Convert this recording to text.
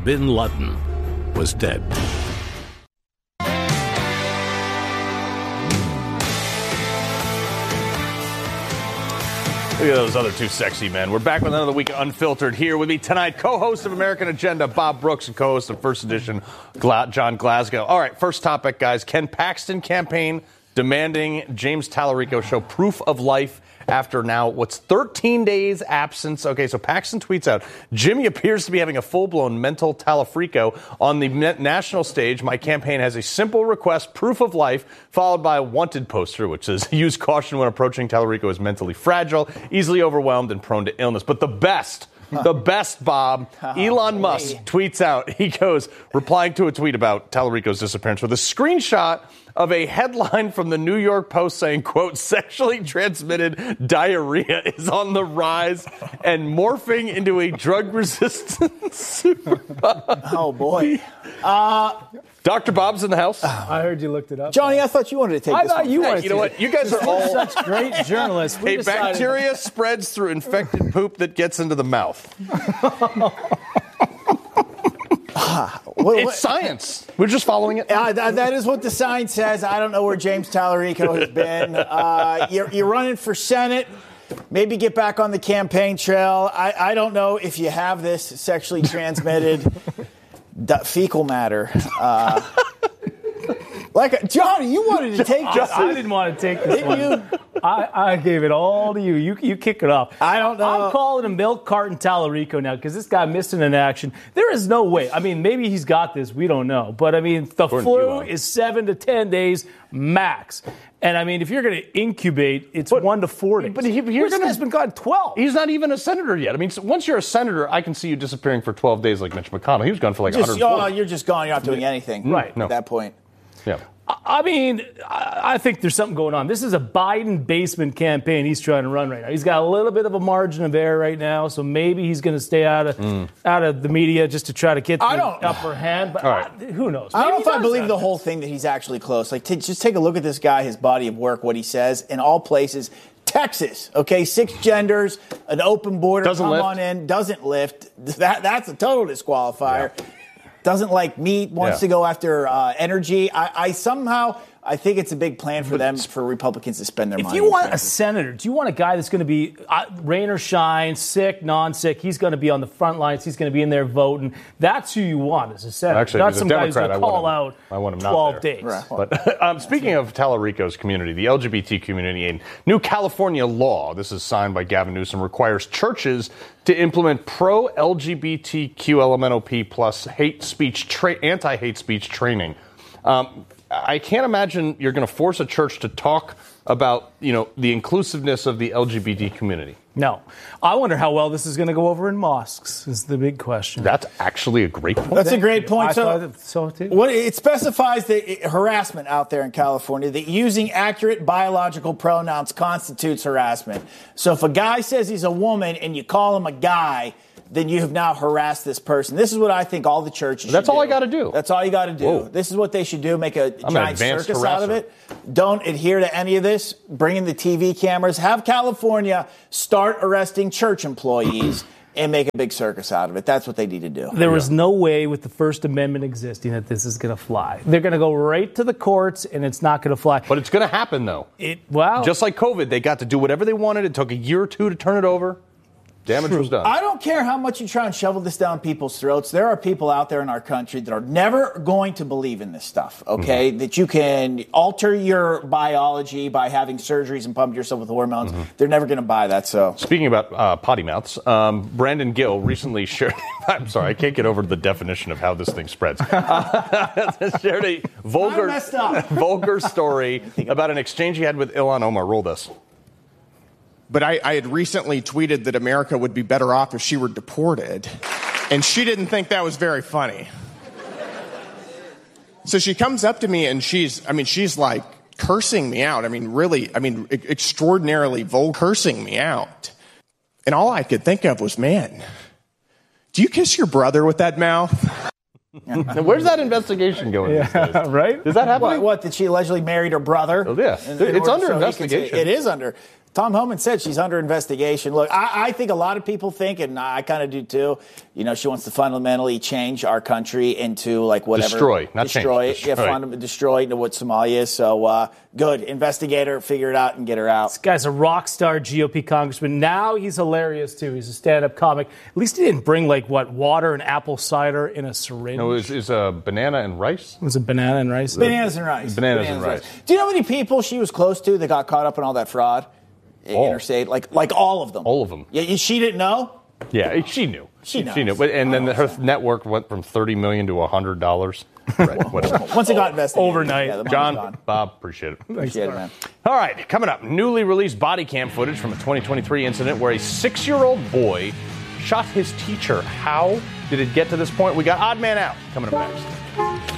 bin Laden was dead. Look at those other two sexy men. We're back with another week of Unfiltered. Here with me tonight, co-host of American Agenda, Bob Brooks, and co-host of First Edition, John Glasgow. All right, first topic, guys. Ken Paxton campaign demanding James Tallarico show proof of life after now, 13 days absence. Okay, so Paxton tweets out, Jimmy appears to be having a full-blown mental Tallarico on the national stage. My campaign has a simple request, proof of life, followed by a wanted poster, which says, use caution when approaching. Tallarico is mentally fragile, easily overwhelmed, and prone to illness. But the best, Bob, Elon Musk tweets out, he goes, replying to a tweet about Tallarico's disappearance with a screenshot of a headline from the New York Post saying, quote, sexually transmitted diarrhea is on the rise and morphing into a drug-resistant superbug. Oh, boy. Dr. Bob's in the house. I heard you looked it up. Johnny, I thought you wanted to take this one. You wanted to. You know what? You guys are all such great journalists. A bacteria spreads through infected poop that gets into the mouth. It's science. We're just following it. That is what the sign says. I don't know where James Tallarico has been. You're running for Senate. Maybe get back on the campaign trail. I don't know if you have this sexually transmitted fecal matter. Johnny, you wanted to take this. I didn't want to take this one. I gave it all to you. You kick it off. I don't know. I'm calling him milk carton Tallarico now because this guy missing in action. There is no way. I mean, maybe he's got this. We don't know. But, I mean, the flu is 7 to 10 days max. And, I mean, if you're going to incubate, it's 1 to 4 days. But this guy's been gone 12. He's not even a senator yet. I mean, once you're a senator, I can see you disappearing for 12 days like Mitch McConnell. He was gone for 140. You're just gone. You're not doing anything at that point. Yeah. I mean, I think there's something going on. This is a Biden basement campaign he's trying to run right now. He's got a little bit of a margin of error right now, so maybe he's going to stay out of the media just to try to get the upper hand. But who knows? I don't know if I believe the whole thing that he's actually close. Just take a look at this guy, his body of work, what he says in all places. Texas, okay, 6 genders, an open border, on in, doesn't lift. That's a total disqualifier. Yeah. Doesn't like meat, wants to go after energy. I think it's a big plan for them, for Republicans to spend their money. If you want a senator, do you want a guy that's going to be rain or shine, sick, non-sick? He's going to be on the front lines. He's going to be in there voting. That's who you want as a senator. Actually, not some guy who's going to call out I want him 12 days. Right. But speaking of Tallarico's community, the LGBT community, a new California law, this is signed by Gavin Newsom, requires churches to implement pro-LGBTQ LMNOP plus anti-hate speech training. I can't imagine you're going to force a church to talk about, the inclusiveness of the LGBT community. No. I wonder how well this is going to go over in mosques is the big question. That's actually a great point. That's a great point. So too. It specifies the harassment out there in California, that using accurate biological pronouns constitutes harassment. So if a guy says he's a woman and you call him a guy, then you have now harassed this person. This is what I think all the churches should do. That's all I got to do. That's all you got to do. Whoa. This is what they should do. Make a giant circus harasser out of it. Don't adhere to any of this. Bring in the TV cameras. Have California start arresting church employees and make a big circus out of it. That's what they need to do. There was no way with the First Amendment existing that this is going to fly. They're going to go right to the courts, and it's not going to fly. But it's going to happen, though. Just like COVID, they got to do whatever they wanted. It took a year or two to turn it over. Damage was done. I don't care how much you try and shovel this down people's throats. There are people out there in our country that are never going to believe in this stuff, okay? Mm-hmm. That you can alter your biology by having surgeries and pump yourself with hormones. Mm-hmm. They're never going to buy that, so. Speaking about potty mouths, Brandon Gill recently shared, I'm sorry, I can't get over the definition of how this thing spreads. Shared a vulgar story about an exchange he had with Ilhan Omar. Roll this. But I had recently tweeted that America would be better off if she were deported. And she didn't think that was very funny. So she comes up to me and she's like cursing me out. Extraordinarily vulgar, cursing me out. And all I could think of was, man, do you kiss your brother with that mouth? Now, where's that investigation going? Yeah, right? Is that happening? What, that she allegedly married her brother? Oh, yeah. It's under investigation. It is under. Tom Homan said she's under investigation. Look, I think a lot of people think, and I kind of do too, she wants to fundamentally change our country into like whatever. Destroy, not destroy change. It. Yeah, destroy into what Somalia is. So good. Investigate her, figure it out, and get her out. This guy's a rock star GOP congressman. Now he's hilarious too. He's a stand-up comic. At least he didn't bring water and apple cider in a syringe. No, it was banana and rice. Was it banana and rice? Bananas and rice. Bananas and rice. Do you know how many people she was close to that got caught up in all that fraud? Interstate, like all of them. All of them. Yeah, she didn't know? Yeah, she knew. She knows. knew. But, and then her network went from $30 million to $100. Right, whatever. Once it got investigated. Overnight. Yeah, John, Bob, appreciate it. Appreciate it, man. All right, coming up, newly released body cam footage from a 2023 incident where a 6-year-old boy shot his teacher. How did it get to this point? We got Odd Man Out coming up next.